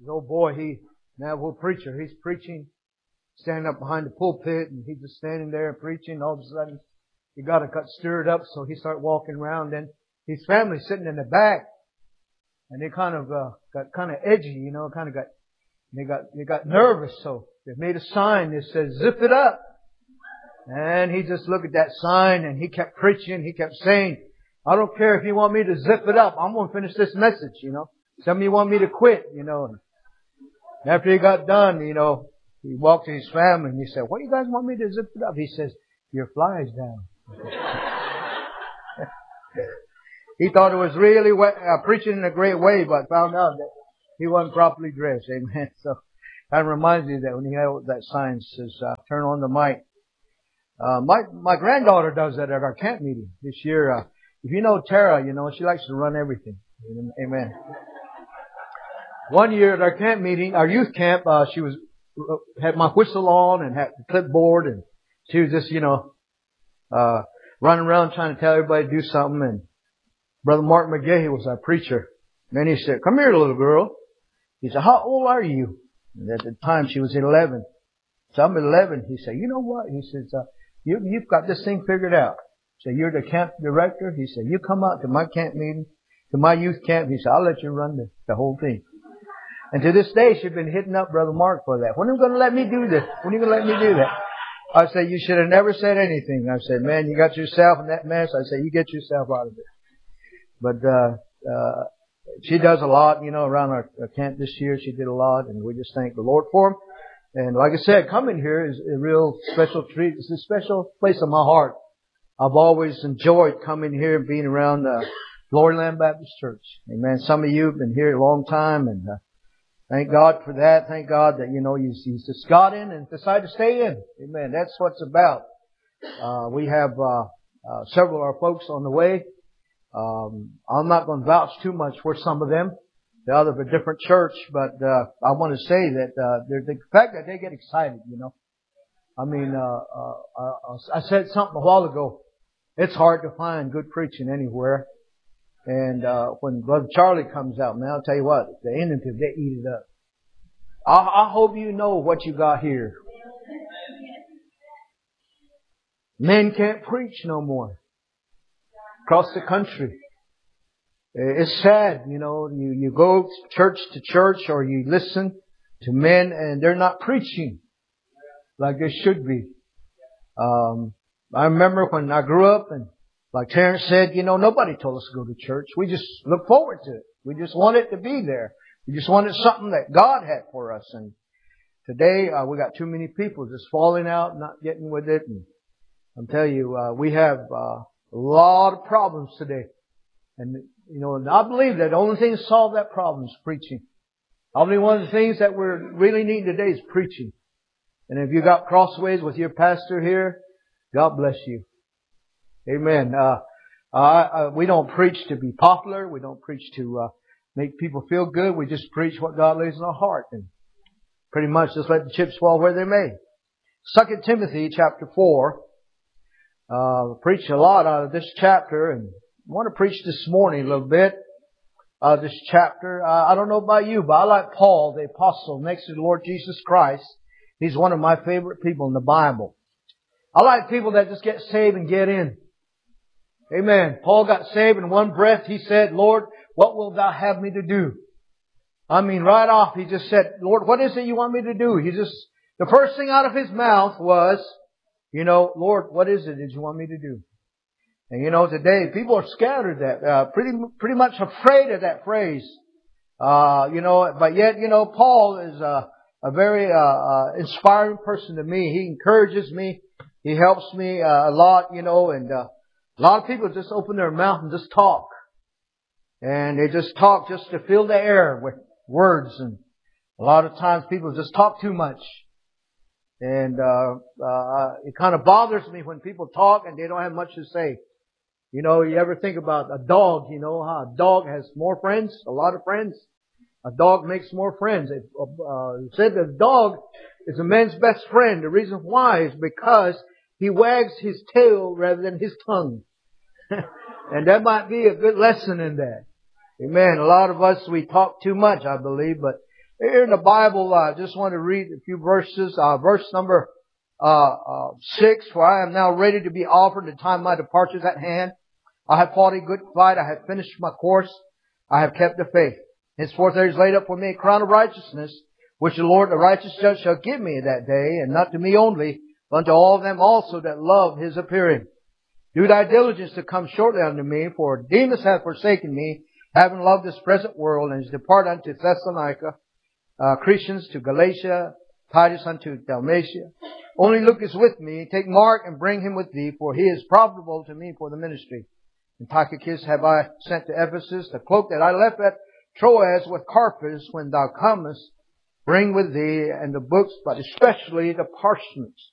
His old boy, Navajo preacher, he's preaching, standing up behind the pulpit, and he's just standing there preaching. All of a sudden, he got stirred up, so he started walking around. Then his family sitting in the back, and they kind of got kind of edgy, they got nervous, so they made a sign that says, "Zip it up." And he just looked at that sign, and he kept preaching. He kept saying, "I don't care if you want me to zip it up. I'm going to finish this message, Some of you want me to quit, And after he got done, he walked to his family and he said, "What do you guys want me to zip it up?" He says, "Your fly's down." He thought it was really preaching in a great way, but found out that he wasn't properly dressed. Amen. So that reminds me that when he held that sign says, "Turn on the mic." My granddaughter does that at our camp meeting this year. If you know Tara, she likes to run everything. Amen. One year at our camp meeting, our youth camp, she had my whistle on and had the clipboard, and she was just, running around trying to tell everybody to do something. And Brother Mark McGahey was our preacher. And then he said, "Come here, little girl." He said, "How old are you?" And at the time she was 11. So I'm 11. He said, "You know what?" He says, you've got this thing figured out. So you're the camp director. He said, "You come out to my camp meeting, to my youth camp." He said, "I'll let you run the whole thing." And to this day, she's been hitting up Brother Mark for that. "When are you going to let me do this? When are you going to let me do that?" I said, "You should have never said anything." I said, "Man, you got yourself in that mess." I said, "You get yourself out of it." But she does a lot, around our camp this year. She did a lot, and we just thank the Lord for him. And like I said, coming here is a real special treat. It's a special place in my heart. I've always enjoyed coming here and being around Glory Land Baptist Church. Amen. Some of you have been here a long time, and thank God for that. Thank God that, you just got in and decided to stay in. Amen. That's what it's about. We have several of our folks on the way. I'm not going to vouch too much for some of them. They're out of a different church, but I want to say that the fact that they get excited, I mean, I said something a while ago. It's hard to find good preaching anywhere. And when Brother Charlie comes out, man, I'll tell you what, the Indians, they eat it up. I hope you know what you got here. Men can't preach no more across the country. It's sad, you go church to church or you listen to men and they're not preaching like they should be. I remember when I grew up, and like Terrence said, nobody told us to go to church. We just looked forward to it. We just wanted to be there. We just wanted something that God had for us. And today, we got too many people just falling out, not getting with it. And I'm telling you, we have a lot of problems today. And, and I believe that the only thing to solve that problem is preaching. I believe one of the things that we're really needing today is preaching. And if you got crossways with your pastor here, God bless you. Amen. We don't preach to be popular. We don't preach to make people feel good. We just preach what God lays in our heart, and pretty much just let the chips fall where they may. 2 Timothy chapter 4. Preach a lot out of this chapter, and I want to preach this morning a little bit out of this chapter. I don't know about you, but I like Paul, the apostle, next to the Lord Jesus Christ. He's one of my favorite people in the Bible. I like people that just get saved and get in. Amen. Paul got saved in one breath. He said, "Lord, what wilt thou have me to do?" I mean, right off, he just said, "Lord, what is it you want me to do?" The first thing out of his mouth was, "Lord, what is it that you want me to do?" And today people are scared of that, pretty much afraid of that phrase. But yet, Paul is a very inspiring person to me. He encourages me. He helps me a lot, and a lot of people just open their mouth and just talk. And they just talk just to fill the air with words. And a lot of times people just talk too much. And it kind of bothers me when people talk and they don't have much to say. You ever think about a dog, how a dog has more friends, a lot of friends. A dog makes more friends. It said that a dog is a man's best friend. The reason why is because he wags his tail rather than his tongue. And that might be a good lesson in that. Amen. A lot of us, we talk too much, I believe, but Here in the Bible, I just want to read a few verses. Verse number 6, for I am now ready to be offered. The time of my departure is at hand. I have fought a good fight. I have finished my course. I have kept the faith. Henceforth there is laid up for me a crown of righteousness, which the Lord, the righteous judge, shall give me that day, and not to me only, but unto all them also that love His appearing. Do thy diligence to come shortly unto me, for Demas hath forsaken me, having loved this present world, and is departed unto Thessalonica, Crescens to Galatia, Titus unto Dalmatia. Only Lucas with me. Take Mark and bring him with thee, for he is profitable to me for the ministry. And Tychicus have I sent to Ephesus. The cloak that I left at Troas with Carpus, when thou comest, bring with thee, and the books, but especially the parchments